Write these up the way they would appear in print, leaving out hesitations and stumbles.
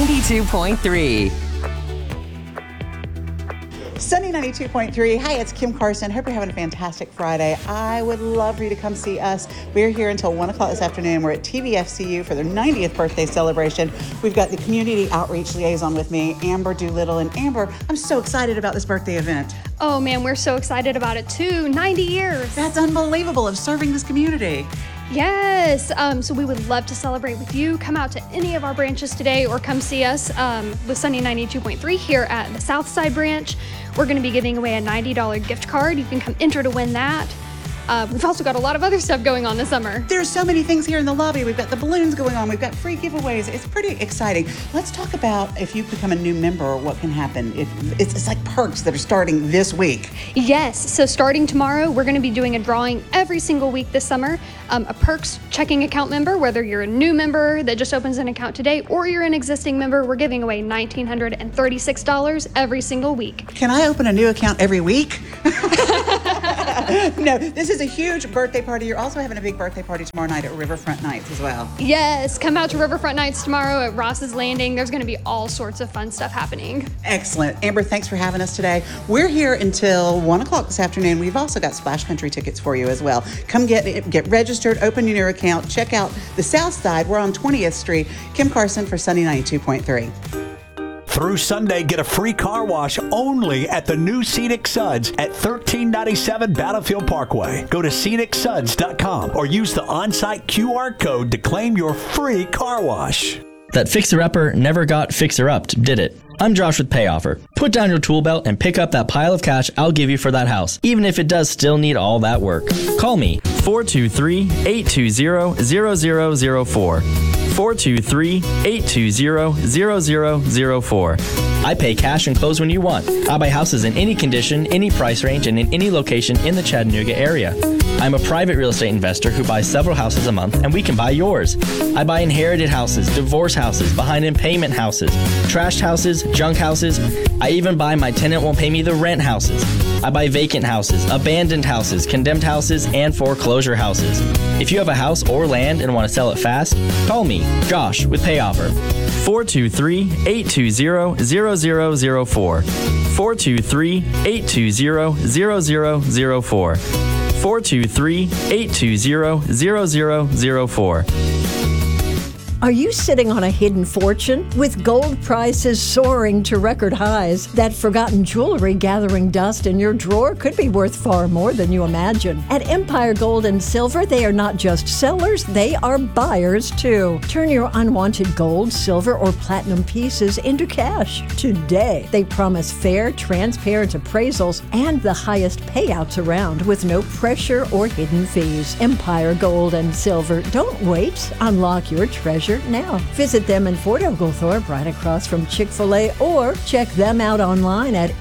92.3. Sunny 92.3. Hi, it's Kim Carson. Hope you're having a fantastic Friday. I would love for you to come see us. We're here until 1 o'clock this afternoon. We're at TVFCU for their 90th birthday celebration. We've got the community outreach liaison with me, Amber Doolittle. And Amber, I'm so excited about this birthday event. Oh man, we're so excited about it too. 90 years. That's unbelievable of serving this community. Yes. So we would love to celebrate with you. Come out to any of our branches today or come see us with Sunny 92.3 here at the Southside branch. We're going to be giving away a $90 gift card. You can come enter to win that. We've also got a lot of other stuff going on this summer. There's so many things here in the lobby. We've got the balloons going on. We've got free giveaways. It's pretty exciting. Let's talk about if you become a new member, what can happen. It's like perks that are starting this week. Yes. So starting tomorrow, we're going to be doing a drawing every single week this summer. A Perks checking account member, whether you're a new member that just opens an account today or you're an existing member, we're giving away $1,936 every single week. Can I open a new account every week? No, this is a huge birthday party. You're also having a big birthday party tomorrow night at Riverfront Nights as well. Yes, come out to Riverfront Nights tomorrow at Ross's Landing. There's going to be all sorts of fun stuff happening. Excellent. Amber, thanks for having us today. We're here until 1 o'clock this afternoon. We've also got Splash Country tickets for you as well. Come get registered, open your new account, check out the South Side. We're on 20th Street. Kim Carson for Sunny 92.3. Through Sunday, get a free car wash only at the new Scenic Suds at 1397 Battlefield Parkway. Go to scenicsuds.com or use the on-site QR code to claim your free car wash. That fixer-upper never got fixer-upped, did it? I'm Josh with PayOffer. Put down your tool belt and pick up that pile of cash I'll give you for that house, even if it does still need all that work. Call me, 423-820-0004. 423-820-0004. I pay cash and close when you want. I buy houses in any condition, any price range, and in any location in the Chattanooga area. I'm a private real estate investor who buys several houses a month, and we can buy yours. I buy inherited houses, divorce houses, behind in payment houses, trashed houses, junk houses. I even buy my tenant won't pay me the rent houses. I buy vacant houses, abandoned houses, condemned houses, and foreclosure houses. If you have a house or land and want to sell it fast, call me, Josh, with PayOffer. 423-820-0004. 423-820-0004. 423-820-0004. Are you sitting on a hidden fortune? With gold prices soaring to record highs, that forgotten jewelry gathering dust in your drawer could be worth far more than you imagine. At Empire Gold and Silver, they are not just sellers, they are buyers too. Turn your unwanted gold, silver, or platinum pieces into cash today. They promise fair, transparent appraisals and the highest payouts around with no pressure or hidden fees. Empire Gold and Silver. Don't wait. Unlock your treasure now. Visit them in Fort Oglethorpe right across from Chick-fil-A or check them out online at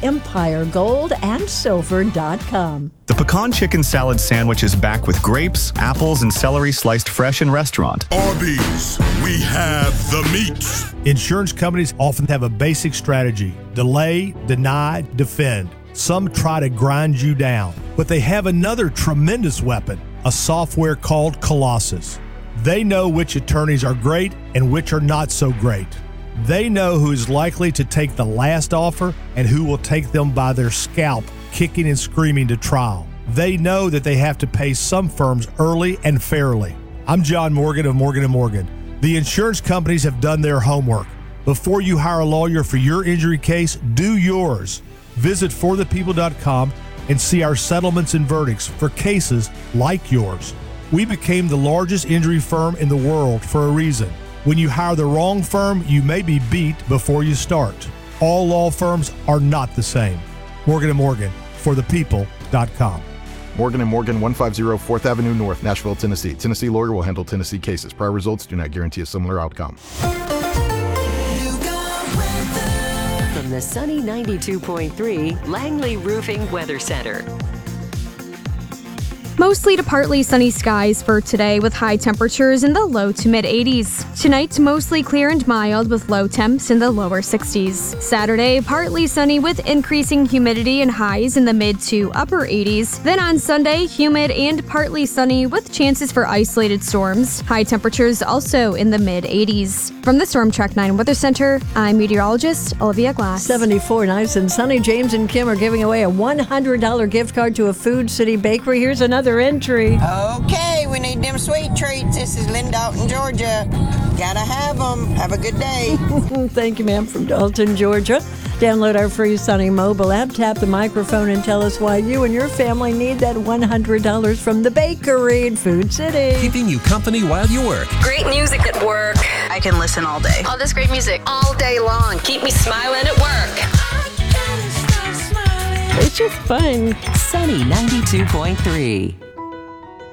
empiregoldandsilver.com. The pecan chicken salad sandwich is back with grapes, apples, and celery sliced fresh in restaurant. Arby's, we have the meats. Insurance companies often have a basic strategy: delay, deny, defend. Some try to grind you down, but they have another tremendous weapon, a software called Colossus. They know which attorneys are great and which are not so great. They know who is likely to take the last offer and who will take them by their scalp, kicking and screaming to trial. They know that they have to pay some firms early and fairly. I'm John Morgan of Morgan & Morgan. The insurance companies have done their homework. Before you hire a lawyer for your injury case, do yours. Visit forthepeople.com and see our settlements and verdicts for cases like yours. We became the largest injury firm in the world for a reason. When you hire the wrong firm, you may be beat before you start. All law firms are not the same. Morgan & Morgan, forthepeople.com. Morgan & Morgan, 150 4th Avenue North, Nashville, Tennessee. Tennessee lawyer will handle Tennessee cases. Prior results do not guarantee a similar outcome. From the Sunny 92.3 Langley Roofing Weather Center. Mostly to partly sunny skies for today with high temperatures in the low to mid 80s. Tonight, mostly clear and mild with low temps in the lower 60s. Saturday, partly sunny with increasing humidity and highs in the mid to upper 80s. Then on Sunday, humid and partly sunny with chances for isolated storms. High temperatures also in the mid 80s. From the Storm Track 9 Weather Center, I'm meteorologist Olivia Glass. 74, nice and sunny. James and Kim are giving away a $100 gift card to a Food City bakery. Here's another entry. Okay, we need them sweet treats. This is Lynn Dalton, Georgia. Gotta have them. Have a good day. Thank you, ma'am, from Dalton, Georgia. Download our free Sunny mobile app, tap the microphone, and tell us why you and your family need that $100 from the bakery in Food City. Keeping you company while you work. Great music at work. I can listen all day. All this great music all day long. Keep me smiling at work. It's just fun. Sunny 92.3.